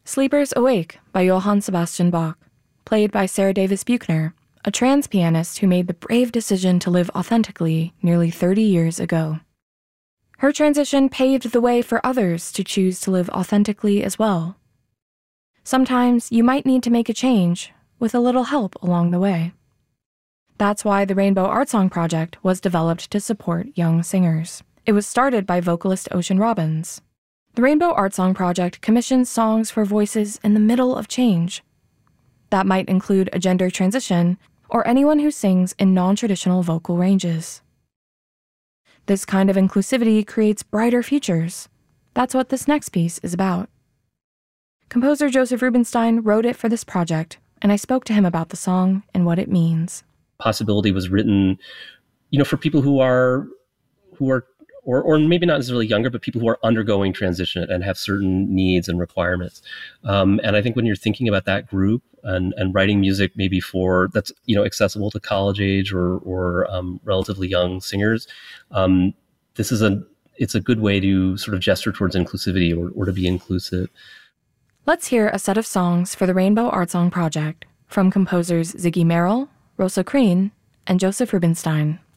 Sleepers Awake by Johann Sebastian Bach, played by Sarah Davis Buchner, a trans pianist who made the brave decision to live authentically nearly 30 years ago. Her transition paved the way for others to choose to live authentically as well. Sometimes you might need to make a change with a little help along the way. That's why the Rainbow Art Song Project was developed to support young singers. It was started by vocalist Ocean Robbins. The Rainbow Art Song Project commissions songs for voices in the middle of change. That might include a gender transition or anyone who sings in non-traditional vocal ranges. This kind of inclusivity creates brighter futures. That's what this next piece is about. Composer Joseph Rubinstein wrote it for this project, and I spoke to him about the song and what it means. Possibility was written, for people who are or maybe not necessarily younger, but people who are undergoing transition and have certain needs and requirements. And I think when you're thinking about that group and writing music maybe for that's accessible to college age or relatively young singers, it's a good way to sort of gesture towards inclusivity or to be inclusive. Let's hear a set of songs for the Rainbow Art Song Project from composers Ziggy Merrill, Rosa Kreen, and Joseph Rubinstein.